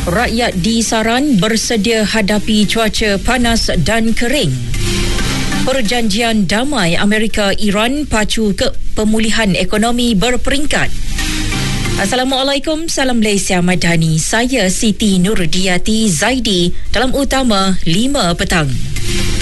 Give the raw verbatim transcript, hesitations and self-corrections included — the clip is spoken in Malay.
Rakyat disaran bersedia hadapi cuaca panas dan kering. Perjanjian damai Amerika-Iran pacu ke pemulihan ekonomi berperingkat. Assalamualaikum, salam Malaysia Madani. Saya Siti Nurdiati Zaidi dalam utama lima petang.